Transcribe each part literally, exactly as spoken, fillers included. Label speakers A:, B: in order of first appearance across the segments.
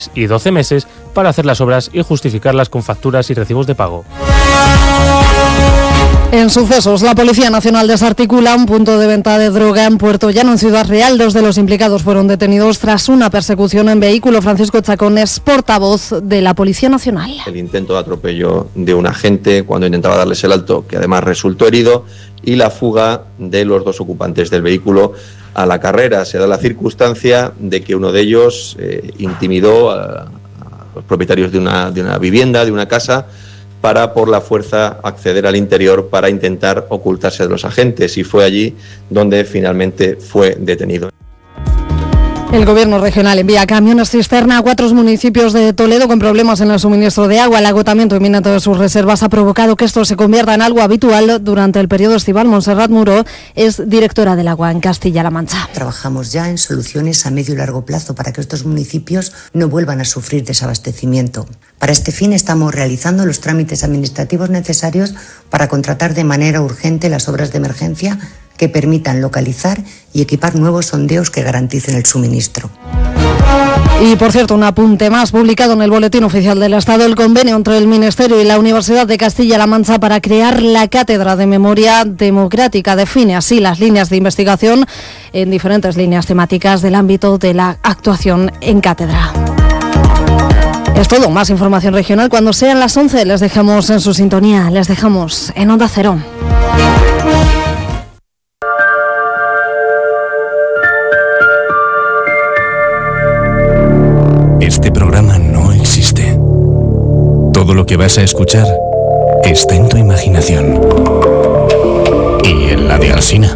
A: y doce meses para hacer las obras y justificarlas con facturas y recibos de pago.
B: En sucesos, la Policía Nacional desarticula un punto de venta de droga en Puerto Llano, en Ciudad Real. Dos de los implicados fueron detenidos tras una persecución en vehículo. Francisco Chacón es portavoz de la Policía Nacional.
C: El intento de atropello de un agente cuando intentaba darles el alto, que además resultó herido, y la fuga de los dos ocupantes del vehículo a la carrera. Se da la circunstancia de que uno de ellos eh, intimidó a, a los propietarios de una, de una vivienda, de una casa, para por la fuerza acceder al interior para intentar ocultarse de los agentes, y fue allí donde finalmente fue detenido.
B: El Gobierno regional envía camiones cisterna a cuatro municipios de Toledo con problemas en el suministro de agua. El agotamiento inminente de sus reservas ha provocado que esto se convierta en algo habitual durante el periodo estival. Montserrat Muro es directora del agua en Castilla-La Mancha.
D: Trabajamos ya en soluciones a medio y largo plazo para que estos municipios no vuelvan a sufrir desabastecimiento. Para este fin estamos realizando los trámites administrativos necesarios para contratar de manera urgente las obras de emergencia que permitan localizar y equipar nuevos sondeos que garanticen el suministro.
B: Y por cierto, un apunte más, publicado en el Boletín Oficial del Estado, el convenio entre el Ministerio y la Universidad de Castilla-La Mancha para crear la Cátedra de Memoria Democrática. Define así las líneas de investigación en diferentes líneas temáticas del ámbito de la actuación en cátedra. Es todo, más información regional cuando sean las once. Les dejamos en su sintonía, les dejamos en Onda Cero.
E: Este programa no existe. Todo lo que vas a escuchar está en tu imaginación y en la de Alsina.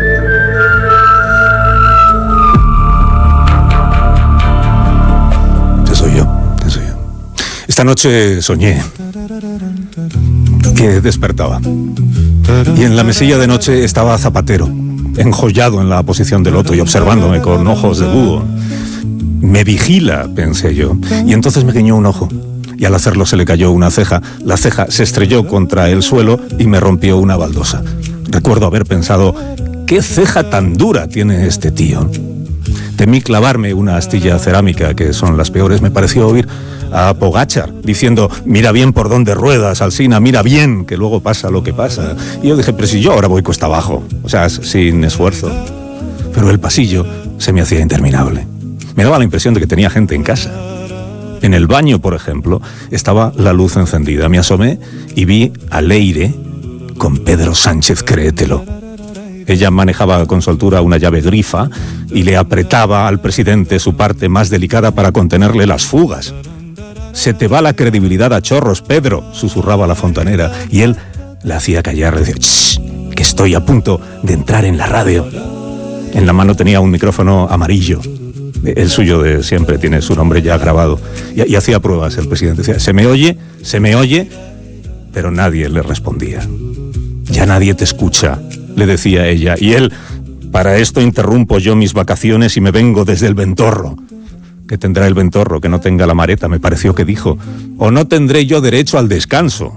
F: Ese soy yo, ese soy yo. Esta noche soñé que despertaba y en la mesilla de noche estaba Zapatero, enjollado en la posición de loto y observándome con ojos de búho. Me vigila, pensé yo, y entonces me guiñó un ojo, y al hacerlo se le cayó una ceja. La ceja se estrelló contra el suelo y me rompió una baldosa. Recuerdo haber pensado, ¿qué ceja tan dura tiene este tío? Temí clavarme una astilla cerámica, que son las peores. Me pareció oír a Pogáchar diciendo, mira bien por dónde ruedas, Alsina, mira bien, que luego pasa lo que pasa. Y yo dije, pero si yo ahora voy cuesta abajo, o sea, sin esfuerzo. Pero el pasillo se me hacía interminable. Me daba la impresión de que tenía gente en casa. En el baño, por ejemplo, estaba la luz encendida. Me asomé y vi a Leire con Pedro Sánchez, créetelo. Ella manejaba con soltura una llave grifa y le apretaba al presidente su parte más delicada para contenerle las fugas. Se te va la credibilidad a chorros, Pedro, susurraba la fontanera, y él la hacía callar, le decía, shh, que estoy a punto de entrar en la radio. En la mano tenía un micrófono amarillo. El suyo de siempre, tiene su nombre ya grabado. Y, y hacía pruebas el presidente. Decía, se me oye, se me oye, pero nadie le respondía. Ya nadie te escucha, le decía ella. Y él, para esto interrumpo yo mis vacaciones y me vengo desde el Ventorro. ¿Qué tendrá el Ventorro que no tenga la Mareta? Me pareció que dijo. O no tendré yo derecho al descanso.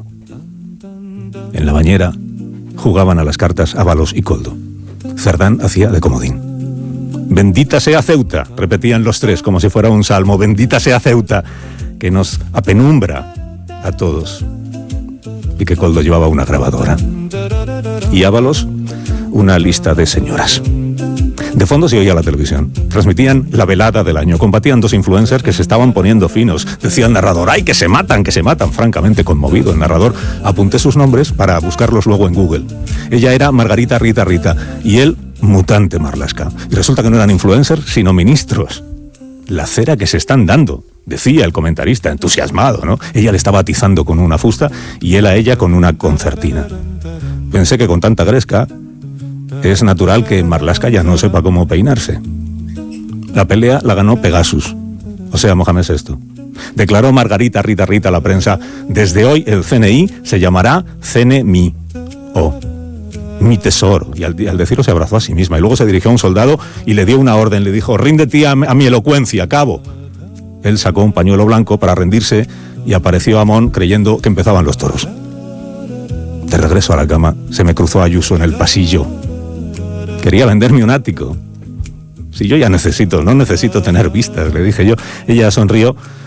F: En la bañera jugaban a las cartas Ábalos y Coldo. Cerdán hacía de comodín. Bendita sea Ceuta, repetían los tres como si fuera un salmo. Bendita sea Ceuta, que nos apenumbra a todos. Y que Coldo llevaba una grabadora. Y Ábalos, una lista de señoras. De fondo se oía la televisión. Transmitían la velada del año. Combatían dos influencers que se estaban poniendo finos. Decía el narrador, ¡ay, que se matan, que se matan! Francamente conmovido el narrador. Apunté sus nombres para buscarlos luego en Google. Ella era Margarita Rita Rita y él, Mutante Marlaska. Y resulta que no eran influencers, sino ministros. La cera que se están dando, decía el comentarista, entusiasmado, ¿no? Ella le estaba atizando con una fusta y él a ella con una concertina. Pensé que con tanta gresca es natural que Marlaska ya no sepa cómo peinarse. La pelea la ganó Pegasus, o sea, Mohamed sexto. Declaró Margarita Rita Rita a la prensa, desde hoy el C N I se llamará C N M I, o mi tesoro. Y al, al decirlo se abrazó a sí misma y luego se dirigió a un soldado y le dio una orden, le dijo, ríndete a, a mi elocuencia, cabo. Él sacó un pañuelo blanco para rendirse y apareció Amón creyendo que empezaban los toros. De regreso a la cama, se me cruzó Ayuso en el pasillo. Quería venderme un ático. Si yo ya necesito, no necesito tener vistas, le dije yo. Ella sonrió